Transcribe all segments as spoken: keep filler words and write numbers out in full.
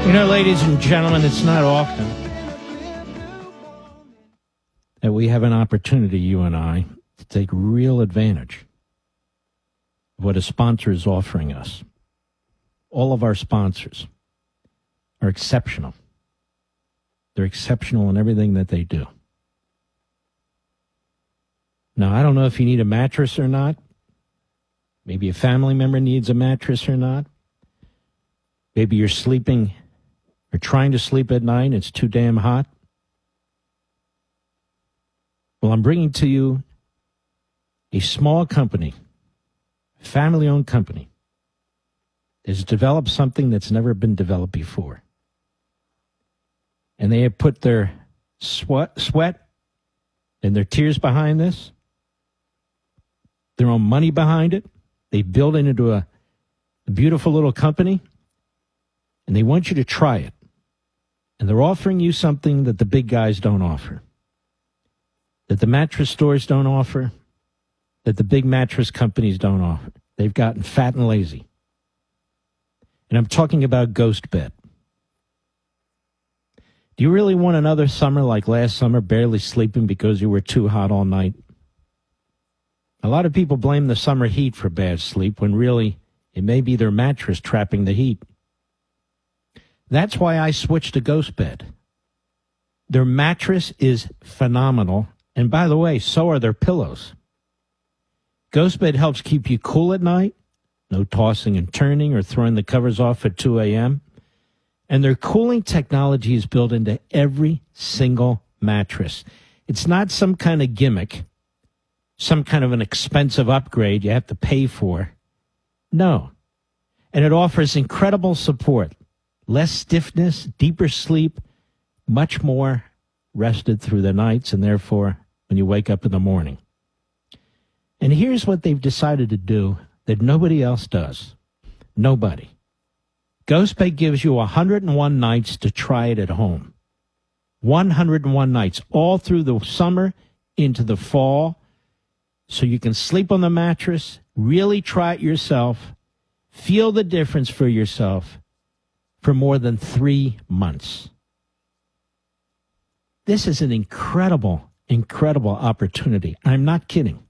You know, ladies and gentlemen, it's not often that we have an opportunity, you and I, to take real advantage of what a sponsor is offering us. All of our sponsors are exceptional. They're exceptional in everything that they do. Now, I don't know if you need a mattress or not. Maybe a family member needs a mattress or not. Maybe you're sleeping or trying to sleep at night and it's too damn hot. Well, I'm bringing to you a small company, family-owned company, has developed something that's never been developed before. And they have put their sweat, sweat and their tears behind this, their own money behind it. They built it into a, a beautiful little company, and they want you to try it. And they're offering you something that the big guys don't offer, that the mattress stores don't offer, that the big mattress companies don't offer. They've gotten fat and lazy. And I'm talking about Ghost Bed. Do you really want another summer like last summer, barely sleeping because you were too hot all night? A lot of people blame the summer heat for bad sleep when really it may be their mattress trapping the heat. That's why I switched to Ghost Bed. Their mattress is phenomenal. And by the way, so are their pillows. Ghost Bed helps keep you cool at night. No tossing and turning or throwing the covers off at two a.m. And their cooling technology is built into every single mattress. It's not some kind of gimmick, some kind of an expensive upgrade you have to pay for. No. And it offers incredible support. Less stiffness, deeper sleep, much more rested through the nights, and therefore when you wake up in the morning. And here's what they've decided to do that nobody else does. Nobody. Ghost Bed gives you one hundred one nights to try it at home. one hundred one nights, all through the summer into the fall, so you can sleep on the mattress, really try it yourself, feel the difference for yourself for more than three months. This is an incredible, incredible opportunity. I'm not kidding.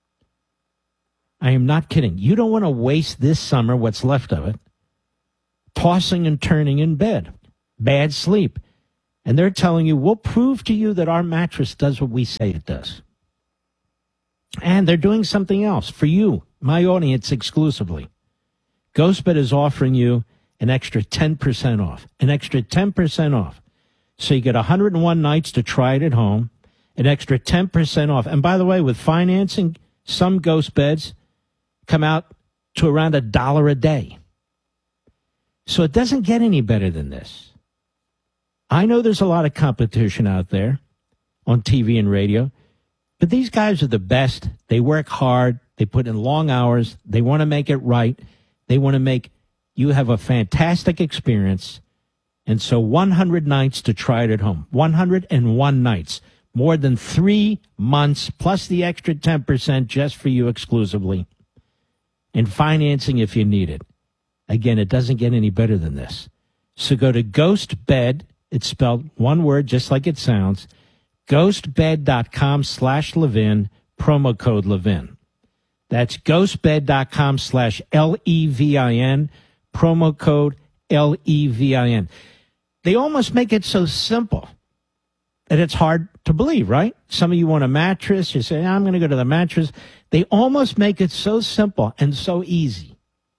I am not kidding. You don't want to waste this summer, what's left of it, tossing and turning in bed, bad sleep. And they're telling you, we'll prove to you that our mattress does what we say it does. And they're doing something else for you, my audience exclusively. Ghost Bed is offering you an extra ten percent off, an extra ten percent off. So you get one hundred one nights to try it at home, an extra ten percent off. And by the way, with financing, some Ghost Beds come out to around a dollar a day. So it doesn't get any better than this. I know there's a lot of competition out there on T V and radio, but these guys are the best. They work hard. They put in long hours. They want to make it right. They want to make you have a fantastic experience. And so one hundred nights to try it at home. one hundred one nights. More than three months, plus the extra ten percent just for you exclusively. And financing if you need it. Again, it doesn't get any better than this. So go to Ghost Bed. It's spelled one word, just like it sounds. ghostbed.com slash Levin, promo code Levin. That's ghostbed.com slash L E V I N, promo code L E V I N. They almost make it so simple that it's hard to believe, right? Some of you want a mattress. You say, I'm going to go to the mattress. They almost make it so simple and so easy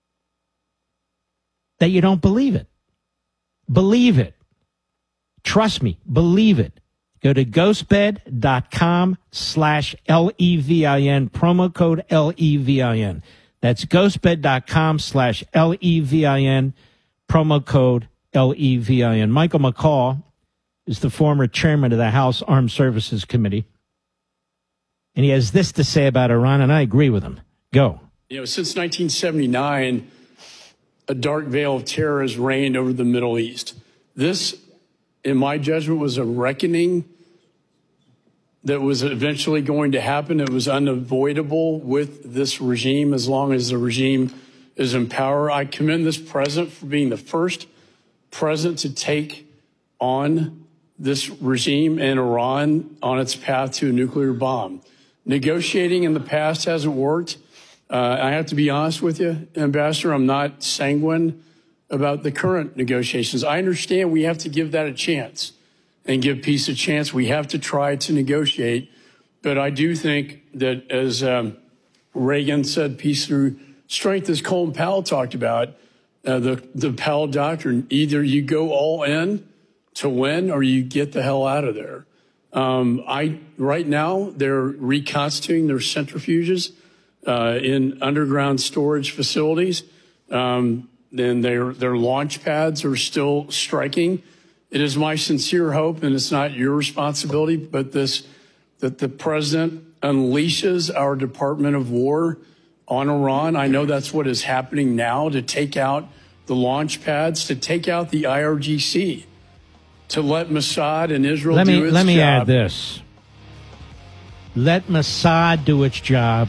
that you don't believe it. Believe it. Trust me. Believe it. Go to ghostbed.com slash L E V I N, promo code L E V I N. That's ghostbed.com slash L E V I N, promo code L E V I N. Michael McCall is the former chairman of the House Armed Services Committee. And he has this to say about Iran, and I agree with him. Go. You know, since nineteen seventy-nine, a dark veil of terror has reigned over the Middle East. This, in my judgment, was a reckoning that was eventually going to happen. It was unavoidable with this regime as long as the regime is in power. I commend this president for being the first president to take on this regime in Iran on its path to a nuclear bomb. Negotiating in the past hasn't worked. Uh, I have to be honest with you, Ambassador, I'm not sanguine about the current negotiations. I understand we have to give that a chance and give peace a chance. We have to try to negotiate. But I do think that, as um, Reagan said, peace through strength, as Colin Powell talked about, uh, the, the Powell doctrine, either you go all in to win or you get the hell out of there. Um, I right now, they're reconstituting their centrifuges uh, in underground storage facilities. Um, then their, their launch pads are still striking. It is my sincere hope, and it's not your responsibility, but this that the president unleashes our Department of War on Iran. I know that's what is happening now, to take out the launch pads, to take out the I R G C, to let Mossad and Israel let do me, its Let me job. add this. Let Mossad do its job.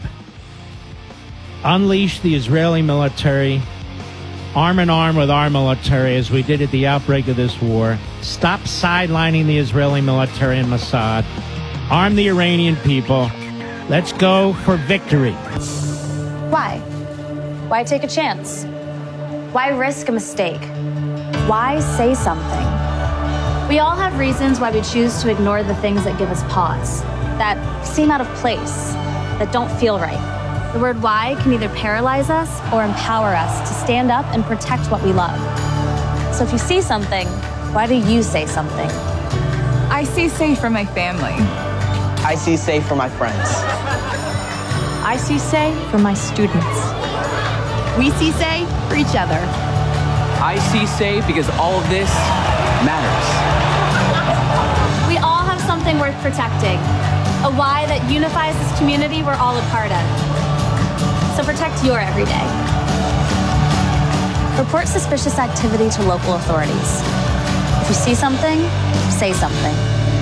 Unleash the Israeli military, arm in arm with our military, as we did at the outbreak of this war. Stop sidelining the Israeli military and Mossad. Arm the Iranian people. Let's go for victory. Why? Why take a chance? Why risk a mistake? Why say something? We all have reasons why we choose to ignore the things that give us pause, that seem out of place, that don't feel right. The word why can either paralyze us or empower us to stand up and protect what we love. So if you see something, why do you say something? I see safe for my family. I see safe for my friends. I see say for my students. We see say for each other. I see say because all of this matters. We all have something worth protecting, a why that unifies this community we're all a part of. So protect your everyday. Report suspicious activity to local authorities. If you see something, say something.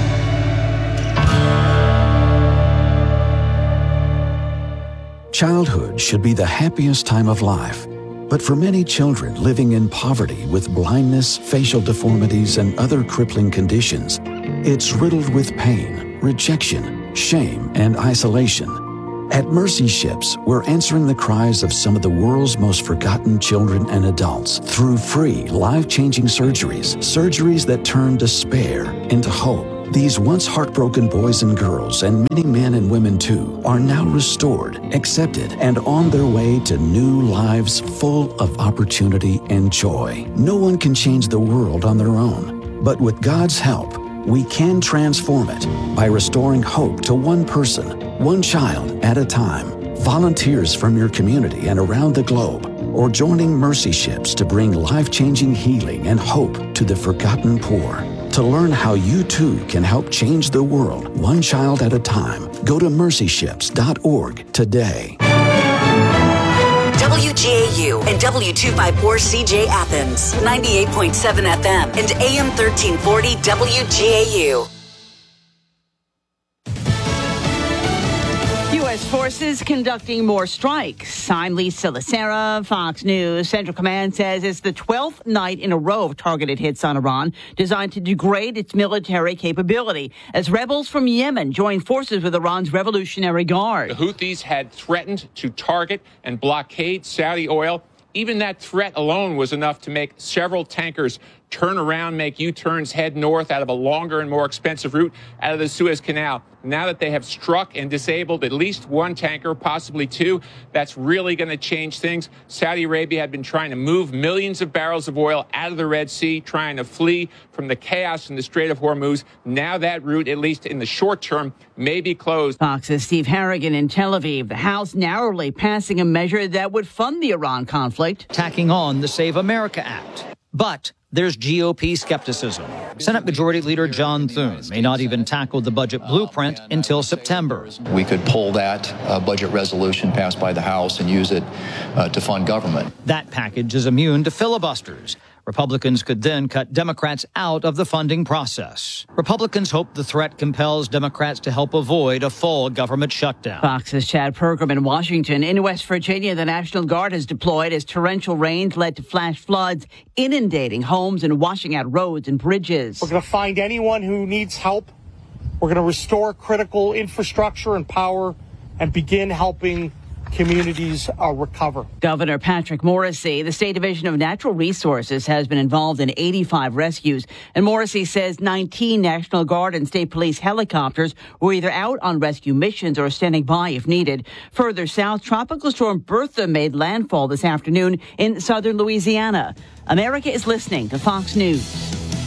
Childhood should be the happiest time of life. But for many children living in poverty with blindness, facial deformities, and other crippling conditions, it's riddled with pain, rejection, shame, and isolation. At Mercy Ships, we're answering the cries of some of the world's most forgotten children and adults through free, life-changing surgeries, surgeries that turn despair into hope. These once heartbroken boys and girls, and many men and women too, are now restored, accepted, and on their way to new lives full of opportunity and joy. No one can change the world on their own, but with God's help, we can transform it by restoring hope to one person, one child at a time. Volunteers from your community and around the globe, or joining Mercy Ships to bring life-changing healing and hope to the forgotten poor. To learn how you too can help change the world one child at a time, go to mercy ships dot org today. W G A U and W two fifty-four C J Athens, ninety-eight point seven F M and A M thirteen forty W G A U. U S forces conducting more strikes. I'm Lisa Lacera, Fox News. Central Command says it's the twelfth night in a row of targeted hits on Iran designed to degrade its military capability as rebels from Yemen join forces with Iran's Revolutionary Guard. The Houthis had threatened to target and blockade Saudi oil. Even that threat alone was enough to make several tankers turn around, make U-turns, head north out of a longer and more expensive route out of the Suez Canal. Now that they have struck and disabled at least one tanker, possibly two, that's really going to change things. Saudi Arabia had been trying to move millions of barrels of oil out of the Red Sea, trying to flee from the chaos in the Strait of Hormuz. Now that route, at least in the short term, may be closed. Fox's Steve Harrigan in Tel Aviv. The House narrowly passing a measure that would fund the Iran conflict. Tacking on the Save America Act. But there's G O P skepticism. Senate Majority Leader John Thune may not even tackle the budget blueprint until September. We could pull that uh, budget resolution passed by the House and use it uh, to fund government. That package is immune to filibusters. Republicans could then cut Democrats out of the funding process. Republicans hope the threat compels Democrats to help avoid a full government shutdown. Fox's Chad Pergram in Washington. In West Virginia, the National Guard has deployed as torrential rains led to flash floods, inundating homes and washing out roads and bridges. We're going to find anyone who needs help. We're going to restore critical infrastructure and power and begin helping communities uh, recover. Governor Patrick Morrisey, the State Division of Natural Resources, has been involved in eighty-five rescues. And Morrisey says nineteen National Guard and State Police helicopters were either out on rescue missions or standing by if needed. Further south, Tropical Storm Bertha made landfall this afternoon in southern Louisiana. America is listening to Fox News.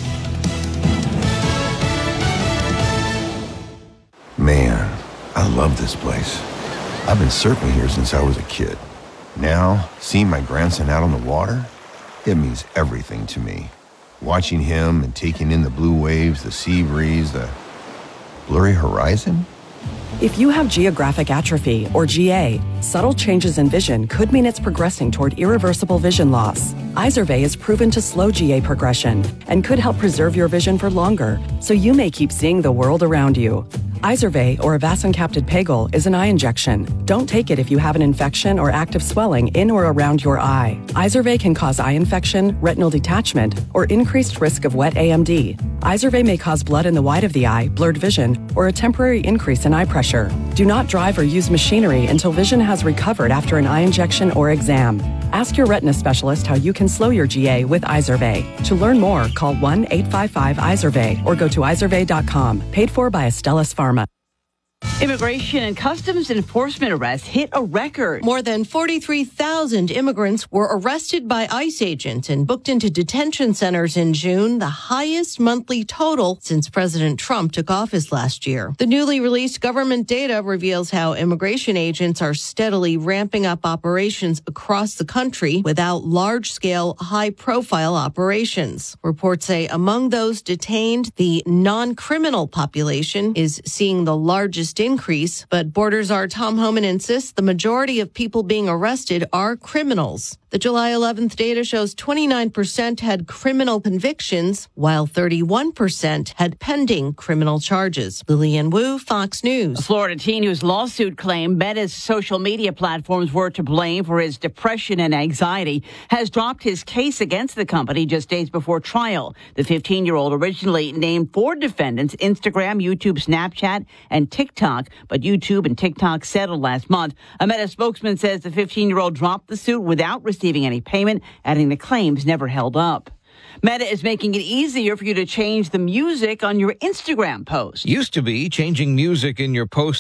Man, I love this place. I've been surfing here since I was a kid. Now, seeing my grandson out on the water, it means everything to me. Watching him and taking in the blue waves, the sea breeze, the blurry horizon. If you have geographic atrophy, or G A, subtle changes in vision could mean it's progressing toward irreversible vision loss. Izervay is proven to slow G A progression and could help preserve your vision for longer, so you may keep seeing the world around you. Izervay, or avacincaptad pegol, is an eye injection. Don't take it if you have an infection or active swelling in or around your eye. Izervay can cause eye infection, retinal detachment, or increased risk of wet A M D. Izervay may cause blood in the white of the eye, blurred vision, or a temporary increase in eye pressure. Do not drive or use machinery until vision has recovered after an eye injection or exam. Ask your retina specialist how you can slow your G A with Izervay. To learn more, call one eight five five Izervay or go to izervay dot com. Paid for by Astellas Pharma. Immigration and Customs Enforcement arrests hit a record. More than forty-three thousand immigrants were arrested by ICE agents and booked into detention centers in June, the highest monthly total since President Trump took office last year. The newly released government data reveals how immigration agents are steadily ramping up operations across the country without large-scale, high-profile operations. Reports say among those detained, the non-criminal population is seeing the largest increase, but Border Czar Tom Homan insists the majority of people being arrested are criminals. The July eleventh data shows twenty-nine percent had criminal convictions, while thirty-one percent had pending criminal charges. Lillian Wu, Fox News. A Florida teen whose lawsuit claimed Meta's social media platforms were to blame for his depression and anxiety has dropped his case against the company just days before trial. The fifteen-year-old originally named four defendants: Instagram, YouTube, Snapchat, and TikTok, but YouTube and TikTok settled last month. A Meta spokesman says the fifteen-year-old dropped the suit without receiving any payment, adding the claims never held up. Meta is making it easier for you to change the music on your Instagram post. Used to be changing music in your post